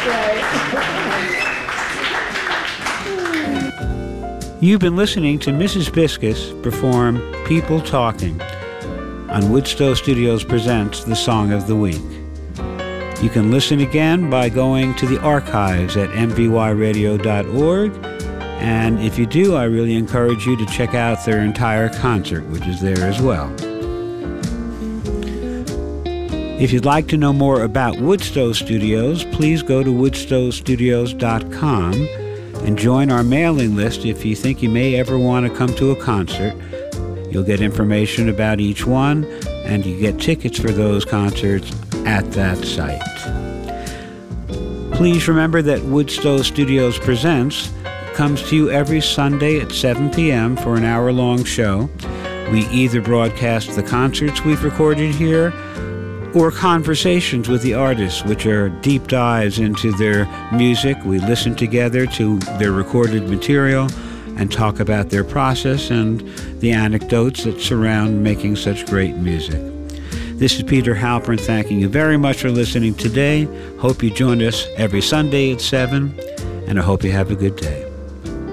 You've been listening to Mrs. Biscus perform People Talking on Woodstow Studios Presents The Song of the Week. You can listen again by going to the archives at mvyradio.org, and if you do, I really encourage you to check out their entire concert, which is there as well. If you'd like to know more about Woodstow Studios, please go to woodstowstudios.com and join our mailing list if you think you may ever want to come to a concert. You'll get information about each one, and you get tickets for those concerts at that site. Please remember that Woodstow Studios Presents comes to you every Sunday at 7 p.m. for an hour-long show. We either broadcast the concerts we've recorded here or conversations with the artists, which are deep dives into their music. We listen together to their recorded material and talk about their process and the anecdotes that surround making such great music. This is Peter Halpern thanking you very much for listening today. Hope you join us every Sunday at 7, and I hope you have a good day.